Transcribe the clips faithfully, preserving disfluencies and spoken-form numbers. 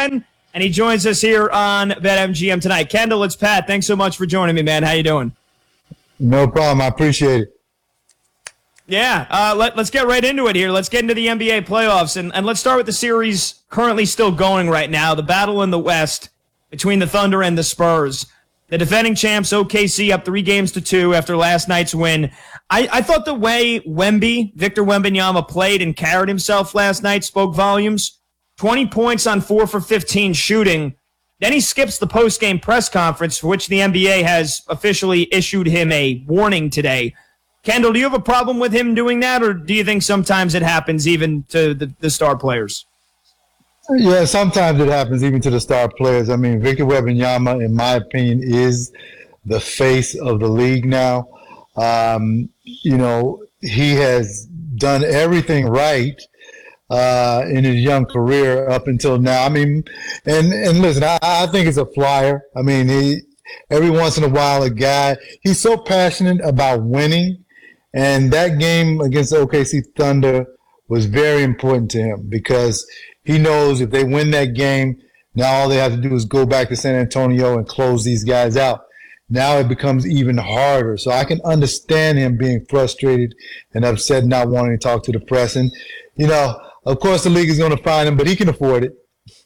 N, and he joins us here on BetMGM tonight. Kendall, it's Pat. Thanks so much for joining me, man. How you doing? No problem. I appreciate it. Yeah, uh, let, let's get right into it here. Let's get into the N B A playoffs, and, and let's start with the series currently still going right now, the battle in the West between the Thunder and the Spurs. The defending champs, O K C, up three games to two after last night's win. I, I thought the way Wemby, Victor Wembanyama, played and carried himself last night spoke volumes. twenty points on four for fifteen shooting. Then he skips the post-game press conference, for which the N B A has officially issued him a warning today. Kendall, do you have a problem with him doing that, or do you think sometimes it happens even to the, the star players? Yeah, sometimes it happens even to the star players. I mean, Victor Wembanyama, in my opinion, is the face of the league now. Um, you know, he has done everything right uh, in his young career up until now. I mean, and, and listen, I, I think it's a flyer. I mean, he every once in a while, a guy, he's so passionate about winning. And that game against the O K C Thunder was very important to him because he knows if they win that game, now all they have to do is go back to San Antonio and close these guys out. Now it becomes even harder. So I can understand him being frustrated and upset, not wanting to talk to the press. And, you know, of course the league is going to fine him, but he can afford it.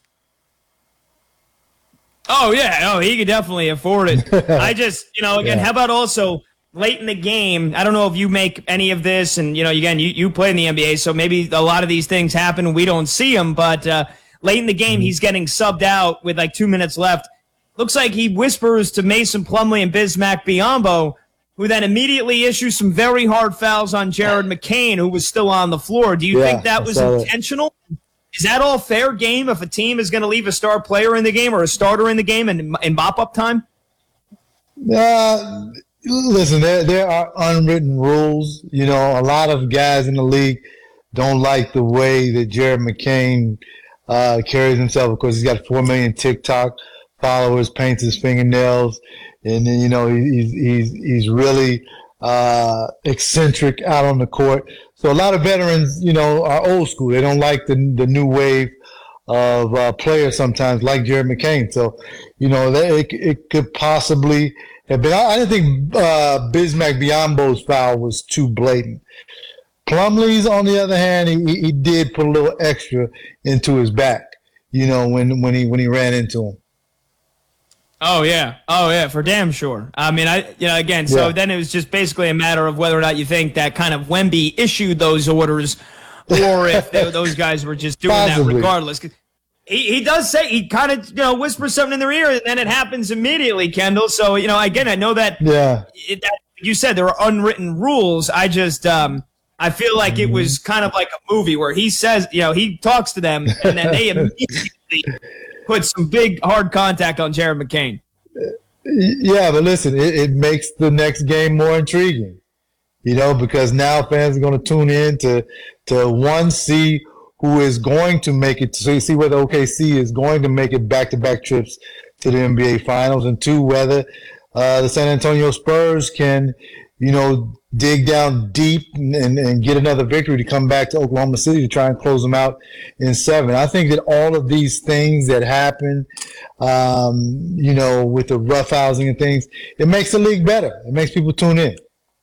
Oh, yeah. Oh, he could definitely afford it. I just, you know, again, yeah. How about also – late in the game, I don't know if you make any of this, and, you know, again, you, you play in the N B A, so maybe a lot of these things happen and we don't see them, but uh, late in the game, he's getting subbed out with like two minutes left. Looks like he whispers to Mason Plumlee and Bismack Biyombo, who then immediately issues some very hard fouls on Jared McCain, who was still on the floor. Do you yeah, think that was intentional? It. Is that all fair game if a team is going to leave a star player in the game or a starter in the game in, in mop-up time? Uh Listen, there there are unwritten rules. You know, a lot of guys in the league don't like the way that Jared McCain uh, carries himself. Of course, he's got four million TikTok followers, paints his fingernails, and then, you know, he's he's he's really uh, eccentric out on the court. So a lot of veterans, you know, are old school. They don't like the the new wave of uh, players sometimes, like Jared McCain. So, you know, that it it could possibly. Yeah, but I, I didn't think uh, Bismack Biyombo's foul was too blatant. Plumlee's, on the other hand, he, he did put a little extra into his back, you know, when when he when he ran into him. Oh yeah, oh yeah, for damn sure. I mean, I you know again, so yeah. Then it was just basically a matter of whether or not you think that kind of Wemby issued those orders, or if they, those guys were just doing Possibly. that regardless. He he does say, he kind of, you know, whispers something in their ear, and then it happens immediately, Kendall. So, you know, again, I know that, yeah. it, that you said there are unwritten rules. I just, um, I feel like it was kind of like a movie where he says, you know, he talks to them, and then they immediately put some big, hard contact on Jared McCain. Yeah, but listen, it, it makes the next game more intriguing, you know, because now fans are going to tune in to, to one, see who is going to make it, so you see whether O K C is going to make it back-to-back trips to the N B A Finals, and two, whether uh, the San Antonio Spurs can, you know, dig down deep and, and, and get another victory to come back to Oklahoma City to try and close them out in seven. I think that all of these things that happen, um, you know, with the roughhousing and things, it makes the league better. It makes people tune in.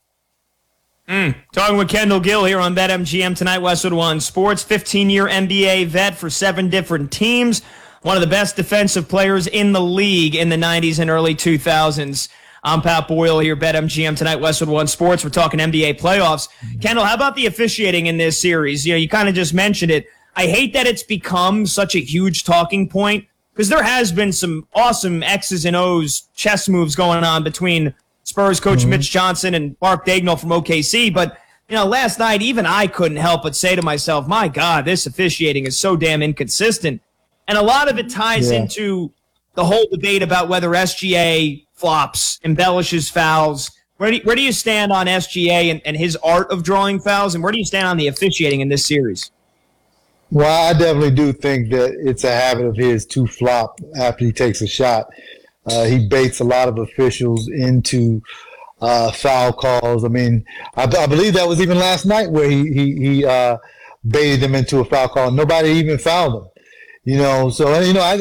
Mm. Talking with Kendall Gill here on BetMGM tonight, Westwood One Sports. fifteen-year N B A vet for seven different teams. One of the best defensive players in the league in the nineties and early two thousands. I'm Pat Boyle here, BetMGM tonight, Westwood One Sports. We're talking N B A playoffs. Kendall, how about the officiating in this series? You know, you kind of just mentioned it. I hate that it's become such a huge talking point because there has been some awesome X's and O's chess moves going on between Spurs coach mm-hmm. Mitch Johnson and Mark Daigneault from O K C. But, you know, last night, even I couldn't help but say to myself, my God, this officiating is so damn inconsistent. And a lot of it ties yeah. into the whole debate about whether S G A flops, embellishes fouls. Where do you, where do you stand on S G A and, and his art of drawing fouls, and where do you stand on the officiating in this series? Well, I definitely do think that it's a habit of his to flop after he takes a shot. Uh, he baits a lot of officials into uh, foul calls. I mean, I, I believe that was even last night where he he, he uh, baited them into a foul call. Nobody even fouled him. You know, so you know, I